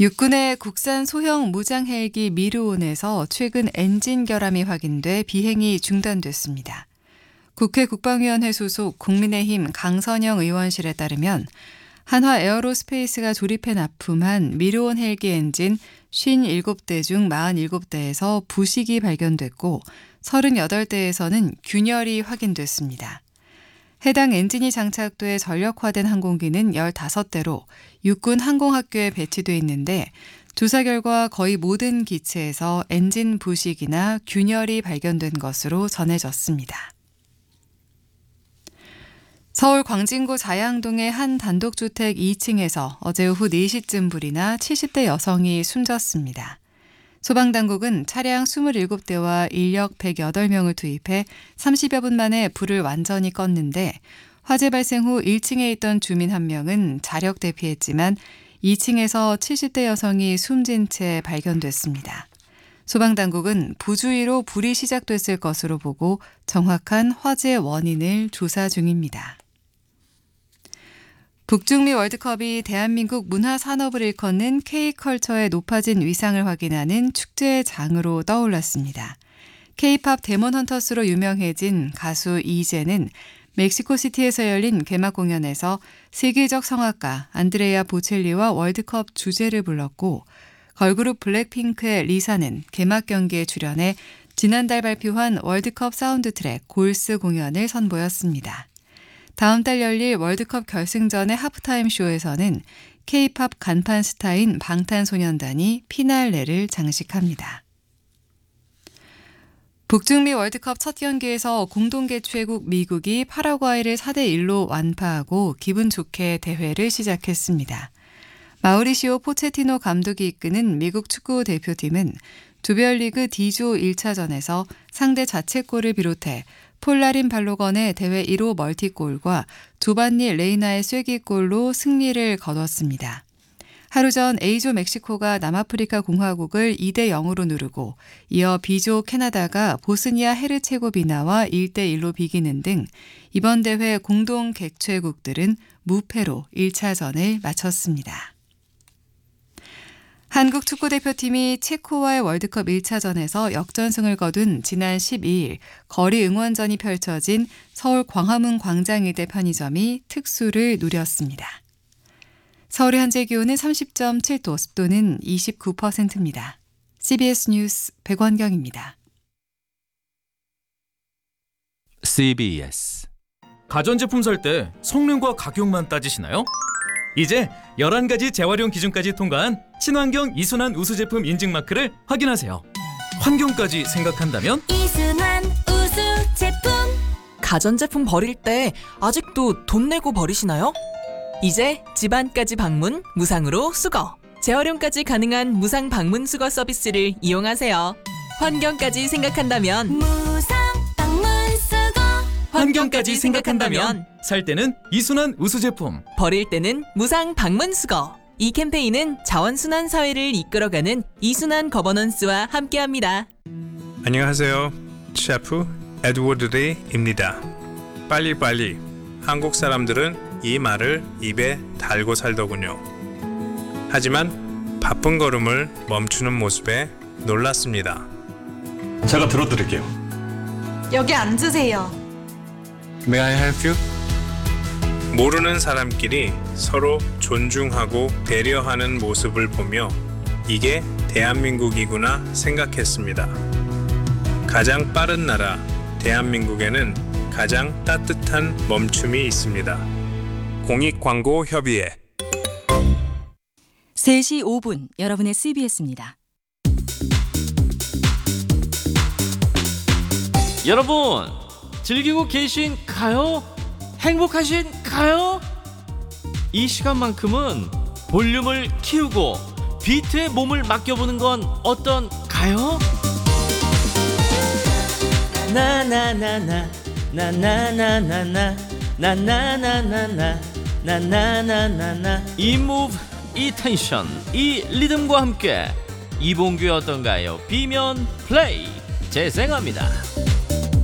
육군의 국산 소형 무장 헬기 미르온에서 최근 엔진 결함이 확인돼 비행이 중단됐습니다. 국회 국방위원회 소속 국민의힘 강선영 의원실에 따르면 한화 에어로스페이스가 조립해 납품한 미르온 헬기 엔진 57대 중 47대에서 부식이 발견됐고 38대에서는 균열이 확인됐습니다. 해당 엔진이 장착돼 전력화된 항공기는 15대로 육군 항공학교에 배치돼 있는데 조사 결과 거의 모든 기체에서 엔진 부식이나 균열이 발견된 것으로 전해졌습니다. 서울 광진구 자양동의 한 단독주택 2층에서 어제 오후 4시쯤 불이 나 70대 여성이 숨졌습니다. 소방당국은 차량 27대와 인력 108명을 투입해 30여 분 만에 불을 완전히 껐는데 화재 발생 후 1층에 있던 주민 한 명은 자력 대피했지만 2층에서 70대 여성이 숨진 채 발견됐습니다. 소방당국은 부주의로 불이 시작됐을 것으로 보고 정확한 화재 원인을 조사 중입니다. 북중미 월드컵이 대한민국 문화산업을 일컫는 K컬처의 높아진 위상을 확인하는 축제의 장으로 떠올랐습니다. K-팝 데몬헌터스로 유명해진 가수 이재는 멕시코시티에서 열린 개막 공연에서 세계적 성악가 안드레아 보첼리와 월드컵 주제를 불렀고 걸그룹 블랙핑크의 리사는 개막 경기에 출연해 지난달 발표한 월드컵 사운드 트랙 골스 공연을 선보였습니다. 다음 달 열릴 월드컵 결승전의 하프타임 쇼에서는 K-팝 간판 스타인 방탄소년단이 피날레를 장식합니다. 북중미 월드컵 첫 경기에서 공동 개최국 미국이 파라과이를 4대1로 완파하고 기분 좋게 대회를 시작했습니다. 마우리시오 포체티노 감독이 이끄는 미국 축구 대표팀은 조별리그 D조 1차전에서 상대 자책골을 비롯해 폴라린 발로건의 대회 1호 멀티골과 조반니 레이나의 쐐기골로 승리를 거뒀습니다. 하루 전 A조 멕시코가 남아프리카 공화국을 2대0으로 누르고 이어 B조 캐나다가 보스니아 헤르체고비나와 1대1로 비기는 등 이번 대회 공동 개최국들은 무패로 1차전을 마쳤습니다. 한국 축구대표팀이 체코와의 월드컵 1차전에서 역전승을 거둔 지난 12일 거리 응원전이 펼쳐진 서울 광화문 광장일대 편의점이 특수를 누렸습니다. 서울의 현재 기온은 30.7도, 습도는 29%입니다. CBS 뉴스 백원경입니다. CBS 가전제품 살 때 성능과 가격만 따지시나요? 이제 11가지 재활용 기준까지 통과한 친환경 이순환 우수 제품 인증 마크를 확인하세요. 환경까지 생각한다면 이순환 우수 제품. 가전제품 버릴 때 아직도 돈 내고 버리시나요? 이제 집안까지 방문, 무상으로 수거. 재활용까지 가능한 무상 방문 수거 서비스를 이용하세요. 환경까지 생각한다면 무상 방문 수거. 환경까지 생각한다면 살 때는 이순환 우수 제품, 버릴 때는 무상 방문 수거. 이 캠페인은 자원순환 사회를 이끌어가는 이순환 거버넌스와 함께합니다. 안녕하세요. 셰프 에드워드 레이입니다. 빨리빨리. 한국 사람들은 이 말을 입에 달고 살더군요. 하지만 바쁜 걸음을 멈추는 모습에 놀랐습니다. 제가 들어드릴게요. 여기 앉으세요. May I help you? 모르는 사람끼리 서로 존중하고 배려하는 모습을 보며 이게 대한민국이구나 생각했습니다. 가장 빠른 나라 대한민국에는 가장 따뜻한 멈춤이 있습니다. 공익광고협의회 3시 5분 여러분의 CBS입니다. 여러분 즐기고 계신가요? 행복하신가요? 이 시간만큼은 볼륨을 키우고 비트에 몸을 맡겨보는 건 어떤가요? 나나나나 나나나나나 나나나나나 나나나나나 이 무브, 이 텐션, 이 리듬과 함께 이봉규의 어떤가요? 비면 플레이 재생합니다.